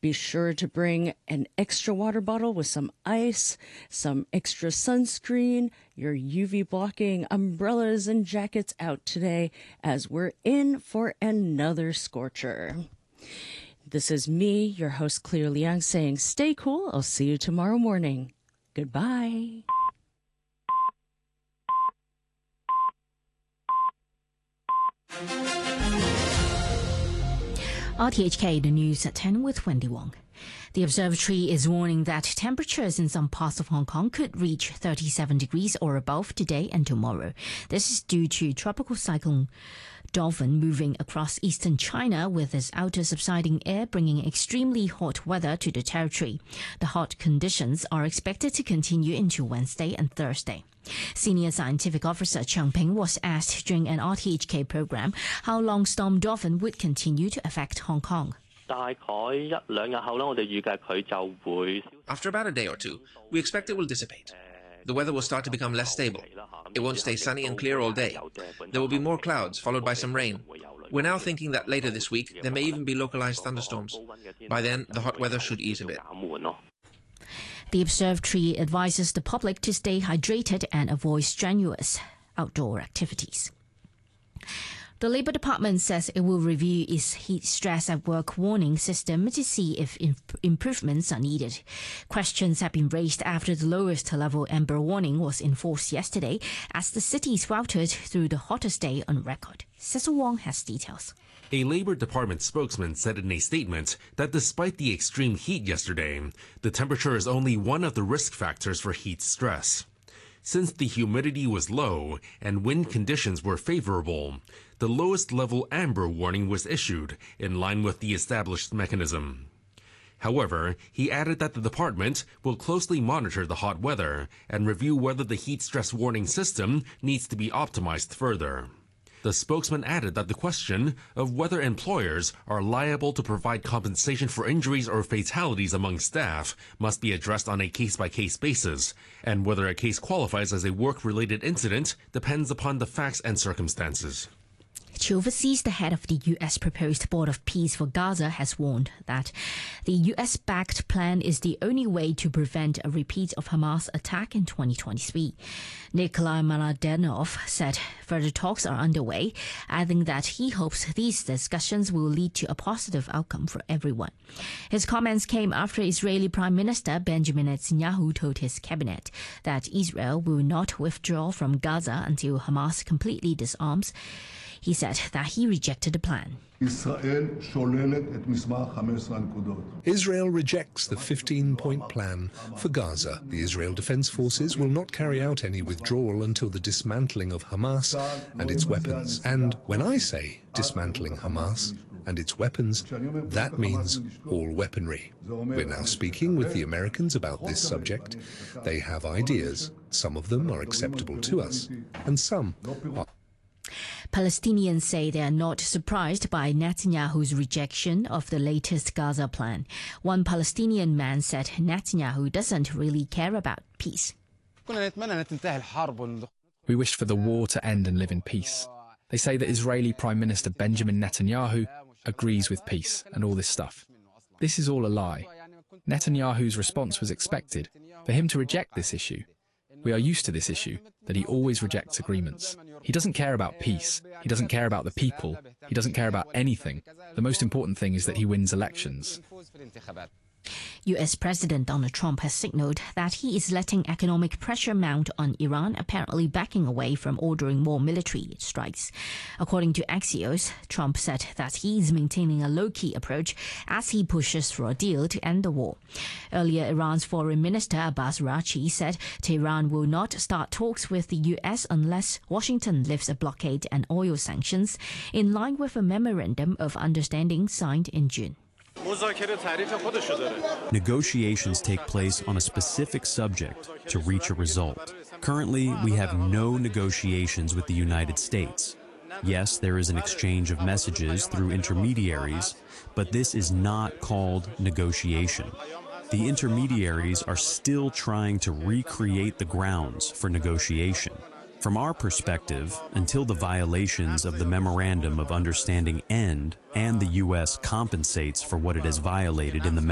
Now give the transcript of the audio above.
Be sure to bring an extra water bottle with some ice, some extra sunscreen, your UV blocking umbrellas and jackets out today, as we're in for another scorcher. This is me, your host Cleo Liang, saying stay cool. I'll see you tomorrow morning. Goodbye. RTHK, the news at 10 with Wendy Wong. The observatory is warning that temperatures in some parts of Hong Kong could reach 37 degrees or above today and tomorrow. This is due to tropical cyclone Dolphin moving across eastern China with its outer subsiding air bringing extremely hot weather to the territory. The hot conditions are expected to continue into Wednesday and Thursday. Senior Scientific Officer Chang Ping was asked during an RTHK program how long Storm Dolphin would continue to affect Hong Kong. After about a day or two, we expect it will dissipate. The weather will start to become less stable. It won't stay sunny and clear all day. There will be more clouds, followed by some rain. We're now thinking that later this week, there may even be localized thunderstorms. By then, the hot weather should ease a bit. The observatory advises the public to stay hydrated and avoid strenuous outdoor activities. The Labour Department says it will review its heat stress at work warning system to see if improvements are needed. Questions have been raised after the lowest level amber warning was enforced yesterday as the city sweltered through the hottest day on record. Cecil Wong has details. A Labour Department spokesman said in a statement that despite the extreme heat yesterday, the temperature is only one of the risk factors for heat stress. Since the humidity was low and wind conditions were favorable, the lowest level amber warning was issued in line with the established mechanism. However, he added that the department will closely monitor the hot weather and review whether the heat stress warning system needs to be optimized further. The spokesman added that the question of whether employers are liable to provide compensation for injuries or fatalities among staff must be addressed on a case-by-case basis, and whether a case qualifies as a work-related incident depends upon the facts and circumstances. He oversees the head of the U.S. proposed Board of Peace for Gaza has warned that the U.S.-backed plan is the only way to prevent a repeat of Hamas attack in 2023. Nikolai Mladenov said further talks are underway, adding that he hopes these discussions will lead to a positive outcome for everyone. His comments came after Israeli Prime Minister Benjamin Netanyahu told his cabinet that Israel will not withdraw from Gaza until Hamas completely disarms. He said that he rejected the plan. Israel rejects the 15-point plan for Gaza. The Israel Defense Forces will not carry out any withdrawal until the dismantling of Hamas and its weapons. And when I say dismantling Hamas and its weapons, that means all weaponry. We're now speaking with the Americans about this subject. They have ideas. Some of them are acceptable to us, and some are. Palestinians say they are not surprised by Netanyahu's rejection of the latest Gaza plan. One Palestinian man said Netanyahu doesn't really care about peace. We wished for the war to end and live in peace. They say that Israeli Prime Minister Benjamin Netanyahu agrees with peace and all this stuff. This is all a lie. Netanyahu's response was expected, for him to reject this issue. We are used to this issue, that he always rejects agreements. He doesn't care about peace. He doesn't care about the people. He doesn't care about anything. The most important thing is that he wins elections. U.S. President Donald Trump has signaled that he is letting economic pressure mount on Iran, apparently backing away from ordering more military strikes. According to Axios, Trump said that he is maintaining a low-key approach as he pushes for a deal to end the war. Earlier, Iran's Foreign Minister Abbas Araghchi said Tehran will not start talks with the U.S. unless Washington lifts a blockade and oil sanctions, in line with a memorandum of understanding signed in June. Negotiations take place on a specific subject to reach a result. Currently, we have no negotiations with the United States. Yes, there is an exchange of messages through intermediaries, but this is not called negotiation. The intermediaries are still trying to recreate the grounds for negotiation. From our perspective, until the violations of the Memorandum of Understanding end and the U.S. compensates for what it has violated in the